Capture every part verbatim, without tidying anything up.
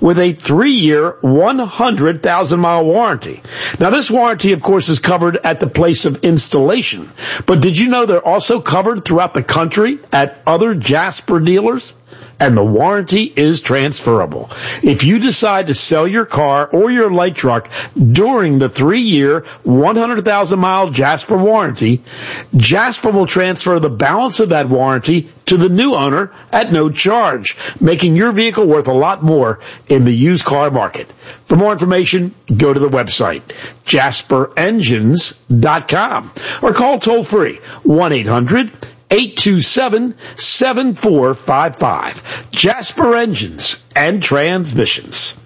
with a three-year, one hundred thousand mile warranty. Now, this warranty, of course, is covered at the place of installation. But did you know they're also covered throughout the country at other Jasper dealers? And the warranty is transferable. If you decide to sell your car or your light truck during the three-year, one hundred thousand mile Jasper warranty, Jasper will transfer the balance of that warranty to the new owner at no charge, making your vehicle worth a lot more in the used car market. For more information, go to the website, jasper engines dot com, or call toll-free one eight hundred eight two seven seven four five five. Jasper Engines and Transmissions.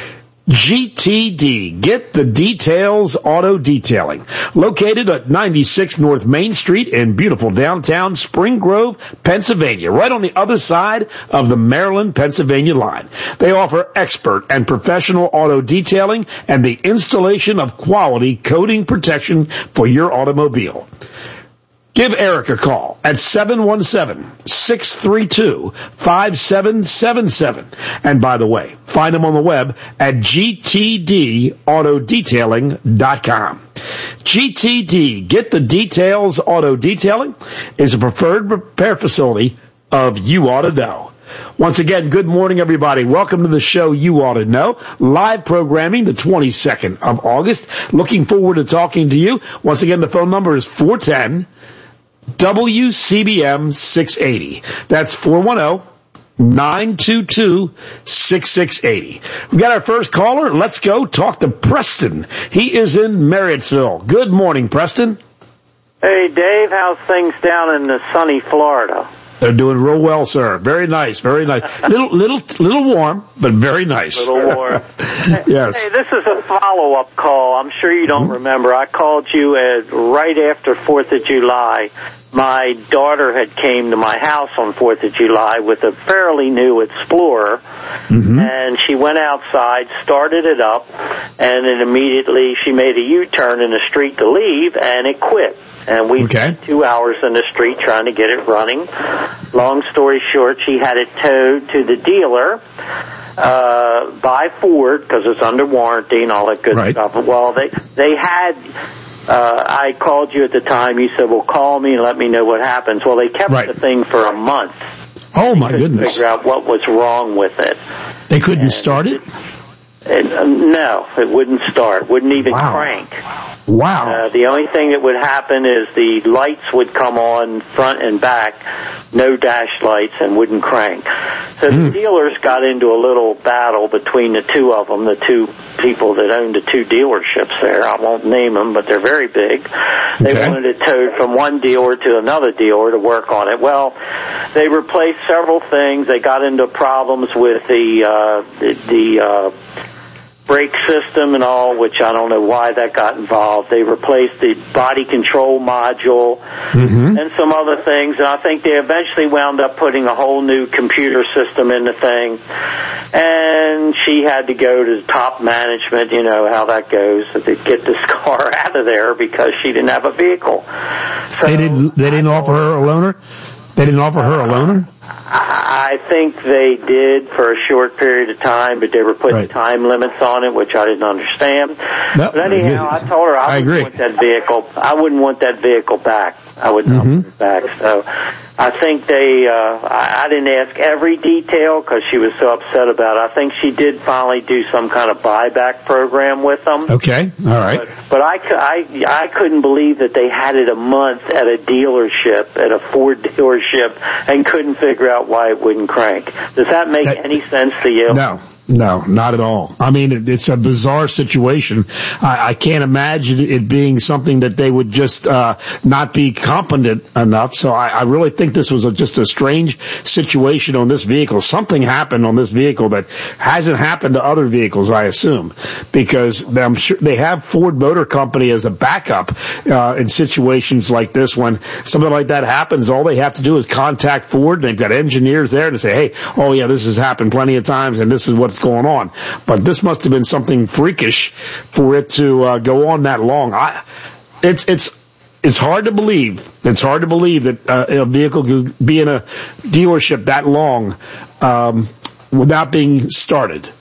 G T D, Get the Details Auto Detailing, located at ninety-six North Main Street in beautiful downtown Spring Grove, Pennsylvania, right on the other side of the Maryland-Pennsylvania line. They offer expert and professional auto detailing and the installation of quality coating protection for your automobile. Give Eric a call at seven one seven, six three two, five seven seven seven. And by the way, find him on the web at G T D auto detailing dot com. G T D, Get the Details Auto Detailing, is a preferred repair facility of You Ought to Know. Once again, good morning, everybody. Welcome to the show You Ought to Know. Live programming the twenty-second of August. Looking forward to talking to you. Once again, the phone number is four one zero W C B M six eighty. That's four one zero nine two two six six eight zero. We got our first caller. Let's go talk to Preston. He is in Marriottsville. Good morning, Preston. Hey, Dave. How's things down in the sunny Florida? They're doing real well, sir. Very nice, very nice. Little, little, little warm, but very nice. Little warm. Yes. Hey, this is a follow-up call. I'm sure you don't mm-hmm. remember. I called you at, right after Fourth of July. My daughter had came to my house on Fourth of July with a fairly new Explorer, mm-hmm. and she went outside, started it up, and then immediately she made a U-turn in the street to leave, and it quit. And we okay. spent two hours in the street trying to get it running. Long story short, she had it towed to the dealer uh, by Ford because it's under warranty and all that good right. stuff. Well, they they had. Uh, I called you at the time. You said, "Well, call me and let me know what happens." Well, they kept right. the thing for a month. Oh my goodness! Figure out what was wrong with it. They couldn't and start it. it, it uh, no, it wouldn't start. Wouldn't even wow. crank. Wow. Uh, the only thing that would happen is the lights would come on front and back, no dash lights, and wouldn't crank. So mm. the dealers got into a little battle between the two of them, the two people that owned the two dealerships there. I won't name them, but they're very big. They okay. wanted it towed from one dealer to another dealer to work on it. Well, they replaced several things. They got into problems with the, uh, the, the uh, brake system and all, which I don't know why that got involved. They replaced the body control module mm-hmm. and some other things, and I think they eventually wound up putting a whole new computer system in the thing, and she had to go to top management, you know how that goes, to get this car out of there because she didn't have a vehicle. So, they didn't, they didn't offer her a loaner? They didn't offer her a loaner? I think they did for a short period of time, but they were putting right. time limits on it, which I didn't understand. Nope. But anyhow, I told her I, I wouldn't agree. want that vehicle. I wouldn't want that vehicle back. I would not mm-hmm. want it back. So I think they. Uh, I, I didn't ask every detail because she was so upset about it. I think she did finally do some kind of buyback program with them. Okay, all right. But, but I, I, I couldn't believe that they had it a month at a dealership, at a Ford dealership, and couldn't figure out why it wouldn't crank. Does that make that, any sense to you? No. No, not at all. I mean, it, it's a bizarre situation. I, I can't imagine it being something that they would just uh, not be competent enough. So I, I really think this was a, just a strange situation on this vehicle. Something happened on this vehicle that hasn't happened to other vehicles, I assume, because I'm sure they have Ford Motor Company as a backup uh, in situations like this. When something like that happens, all they have to do is contact Ford. They've got engineers there to say, hey, oh, yeah, this has happened plenty of times, and this is what's going on. But this must have been something freakish for it to uh, go on that long. I, it's it's it's hard to believe. It's hard to believe that uh, a vehicle could be in a dealership that long um, without being started.